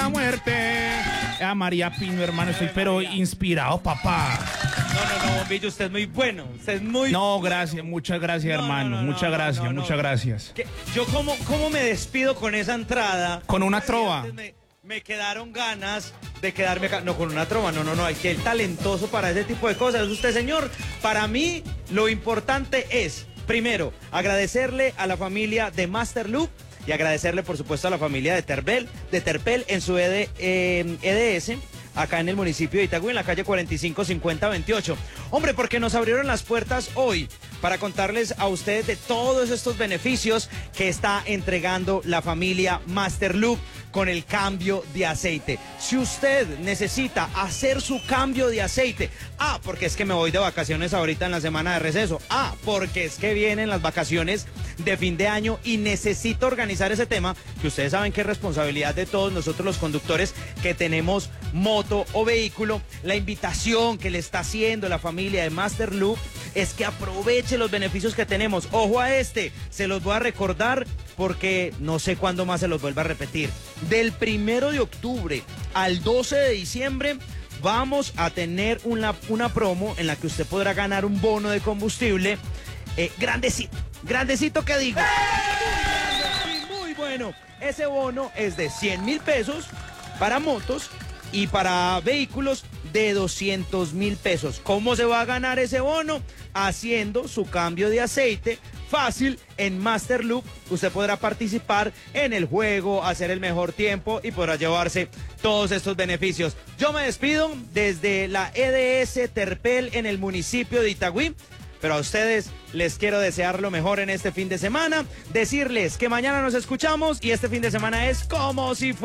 la muerte. A María Pino, hermano, estoy pero inspirado, papá. No, Bombillo, usted es muy bueno. Usted es muy No, gracias, muchas gracias, hermano. Muchas gracias. Yo cómo me despido con esa entrada. Con una trova. Me quedaron ganas de quedarme acá. No, con una trova, no. Hay que el talentoso para ese tipo de cosas. Es usted, señor. Para mí, lo importante es, primero, agradecerle a la familia de Master Loop y agradecerle, por supuesto, a la familia de Terpel en su EDS. Acá en el municipio de Itagüí, en la calle 455028. Hombre, porque nos abrieron las puertas hoy para contarles a ustedes de todos estos beneficios que está entregando la familia Master Loop con el cambio de aceite. Si usted necesita hacer su cambio de aceite, porque es que me voy de vacaciones ahorita en la semana de receso, porque es que vienen las vacaciones de fin de año y necesito organizar ese tema, que ustedes saben que es responsabilidad de todos nosotros los conductores que tenemos moto o vehículo. La invitación que le está haciendo la familia de Master Loop es que aproveche los beneficios que tenemos. Ojo a se los voy a recordar porque no sé cuándo más se los vuelva a repetir. Del 1 de octubre al 12 de diciembre vamos a tener una promo en la que usted podrá ganar un bono de combustible grandecito que digo. Muy bueno. Ese bono es de 100.000 pesos para motos y para vehículos de 200.000 pesos. ¿Cómo se va a ganar ese bono? Haciendo su cambio de aceite fácil en Master Loop. Usted podrá participar en el juego, hacer el mejor tiempo y podrá llevarse todos estos beneficios. Yo me despido desde la EDS Terpel en el municipio de Itagüí. Pero a ustedes les quiero desear lo mejor en este fin de semana, decirles que mañana nos escuchamos y este fin de semana es como si fuera